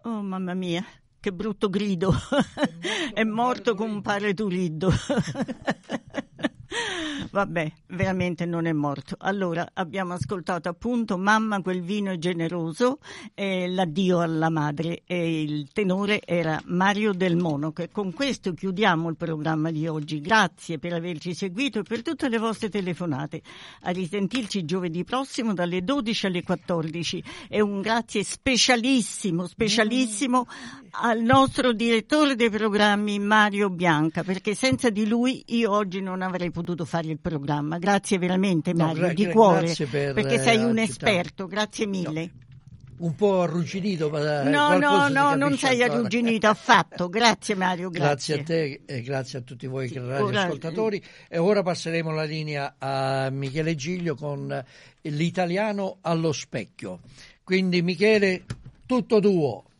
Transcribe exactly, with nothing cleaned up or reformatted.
Oh mamma mia, che brutto grido. È morto compare Turiddu. Vabbè, veramente non è morto. Allora, abbiamo ascoltato appunto Mamma quel vino è generoso, e l'addio alla madre, e il tenore era Mario Del Monaco. E con questo chiudiamo il programma di oggi. Grazie per averci seguito e per tutte le vostre telefonate. A risentirci giovedì prossimo dalle dodici alle quattordici. E un grazie specialissimo, specialissimo al nostro direttore dei programmi Mario Bianca, perché senza di lui io oggi non avrei potuto fare il programma. Grazie veramente Mario, no, gra- di cuore, per, perché sei un esperto, grazie mille. No, un po' arrugginito, ma no, no, no, non sei ancora arrugginito affatto. Grazie Mario, grazie. Grazie a te e grazie a tutti voi radioascoltatori. E ora passeremo la linea a Michele Giglio con l'italiano allo specchio. Quindi Michele, tutto tuo.